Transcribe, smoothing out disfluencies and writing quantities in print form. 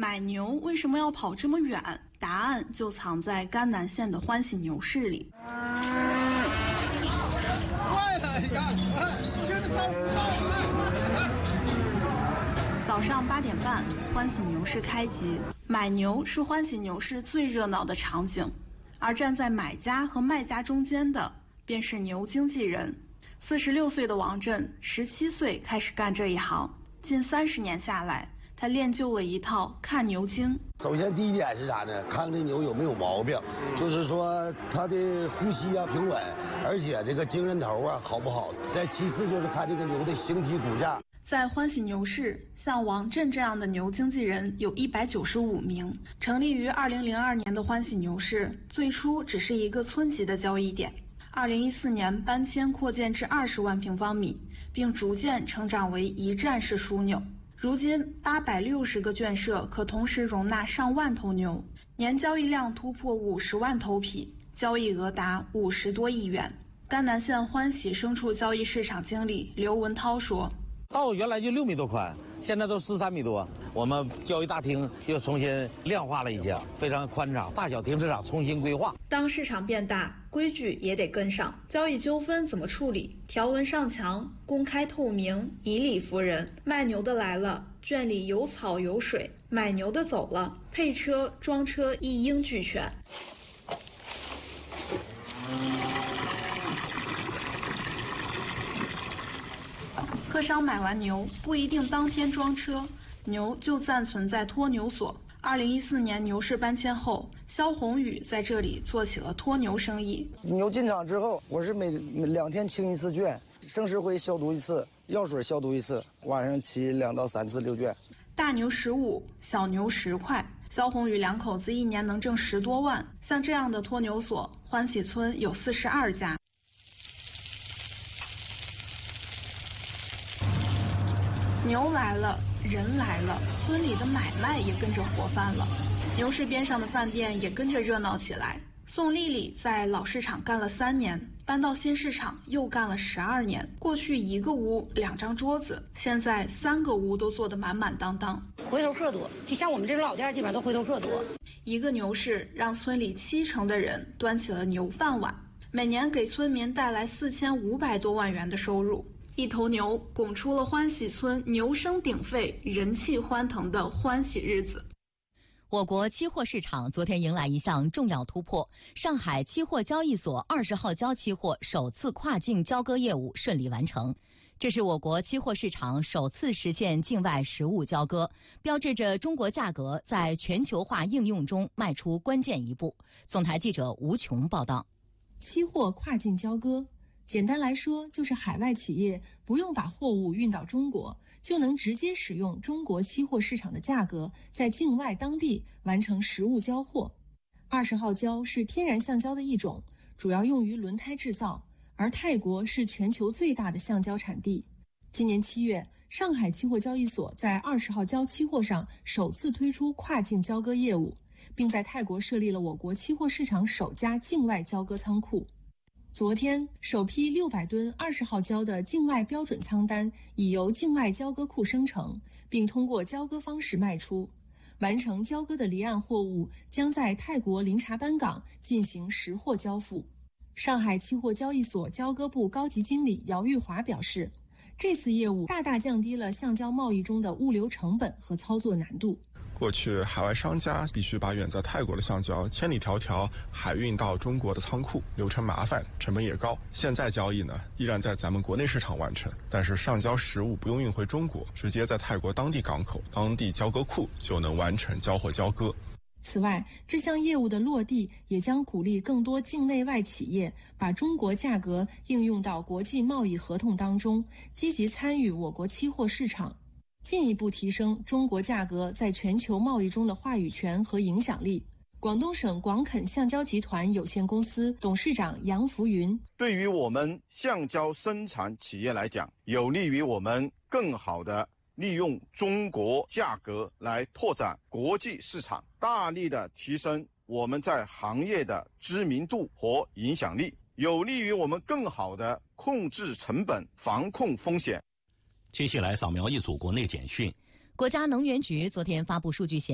买牛为什么要跑这么远？答案就藏在甘南县的欢喜牛市里。早上8点半，欢喜牛市开集。买牛是欢喜牛市最热闹的场景，而站在买家和卖家中间的，便是牛经纪人。46岁的王震，17岁开始干这一行，近30年下来，他练就了一套看牛经。 首先第一点是啥呢？看这牛有没有毛病，就是说它的呼吸啊平稳，而且这个精神头啊好不好。再其次就是看这个牛的形体骨架。 在欢喜牛市，像王震这样的牛经纪人有195名。成立于2002年的欢喜牛市，最初只是一个村级的交易点，2014年搬迁扩建至20万平方米，并逐渐成长为一站式枢纽。如今860个圈舍可同时容纳上万头牛，年交易量突破50万头匹，交易额达50多亿元。甘南县欢喜牲畜交易市场经理刘文涛说， 道原来就6米多宽，现在都13米多。我们交易大厅又重新亮化了一下，非常宽敞，大小停车场重新规划。 当市场变大，规矩也得跟上。交易纠纷怎么处理？条文上墙，公开透明，以理服人。卖牛的来了，圈里有草有水；买牛的走了，配车装车一应俱全。客商买完牛不一定当天装车，牛就暂存在托牛所。2014年牛市搬迁后，肖宏宇在这里做起了托牛生意。 牛进场之后，我是每2天清一次圈，生石灰消毒一次，药水消毒一次，晚上骑2到3次溜圈。 大牛15，小牛10块。肖宏宇2口子一年能挣10多万。像这样的托牛所，欢喜村有42家。牛来了，人来了，村里的买卖也跟着活泛了。牛市边上的饭店也跟着热闹起来。宋丽丽在老市场干了3年，搬到新市场又干了12年。过去1个屋2张桌子，现在3个屋都坐得满满当当。 回头客多，就像我们这种老店基本上都回头客多。 一个牛市让村里70%的人端起了牛饭碗，每年给村民带来4500多万元的收入。一头牛拱出了欢喜村牛声鼎沸、人气欢腾的欢喜日子。 我国期货市场昨天迎来一项重要突破，上海期货交易所20号交期货首次跨境交割业务顺利完成。这是我国期货市场首次实现境外实物交割，标志着中国价格在全球化应用中迈出关键一步。总台记者吴琼报道。 期货跨境交割简单来说，就是海外企业不用把货物运到中国，就能直接使用中国期货市场的价格，在境外当地完成实物交货。20号胶是天然橡胶的一种，主要用于轮胎制造，而泰国是全球最大的橡胶产地。今年7月，上海期货交易所在20号胶期货上首次推出跨境交割业务，并在泰国设立了我国期货市场首家境外交割仓库。昨天，首批600吨20号胶的境外标准仓单已由境外交割库生成，并通过交割方式卖出。完成交割的离岸货物将在泰国林查班港进行实货交付。上海期货交易所交割部高级经理姚玉华表示，这次业务大大降低了橡胶贸易中的物流成本和操作难度。 过去海外商家必须把远在泰国的橡胶千里迢迢海运到中国的仓库，流程麻烦，成本也高。现在交易呢，依然在咱们国内市场完成，但是上交实物不用运回中国，直接在泰国当地港口、当地交割库就能完成交货交割。 此外，这项业务的落地也将鼓励更多境内外企业把中国价格应用到国际贸易合同当中，积极参与我国期货市场，进一步提升中国价格在全球贸易中的话语权和影响力。广东省广垦橡胶集团有限公司董事长杨福云： 对于我们橡胶生产企业来讲，有利于我们更好的利用中国价格来拓展国际市场，大力的提升我们在行业的知名度和影响力，有利于我们更好的控制成本、防控风险。 接下来扫描一组国内简讯。 国家能源局昨天发布数据显示，